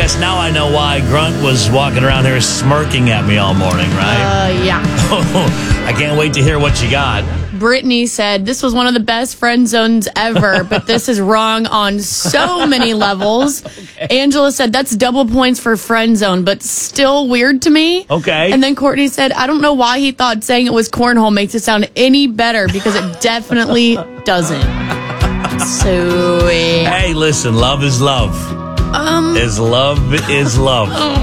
guess now I know why Grunt was walking around here smirking at me all morning, right? Yeah. I can't wait to hear what you got. Brittany said, this was one of the best friend zones ever, but this is wrong on so many levels. Okay. Angela said, that's double points for friend zone, but still weird to me. Okay. And then Courtney said, I don't know why he thought saying it was cornhole makes it sound any better, because it definitely doesn't. So, Hey, listen, love is love. Love is love.